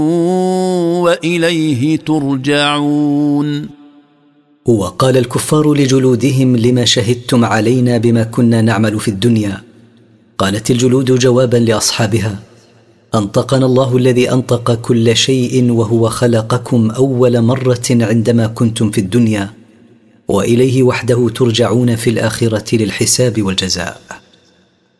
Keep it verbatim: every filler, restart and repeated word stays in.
وإليه ترجعون. وقال الكفار لجلودهم: لما شهدتم علينا بما كنا نعمل في الدنيا؟ قالت الجلود جوابا لأصحابها: أنطقنا الله الذي أنطق كل شيء، وهو خلقكم أول مرة عندما كنتم في الدنيا، وإليه وحده ترجعون في الآخرة للحساب والجزاء.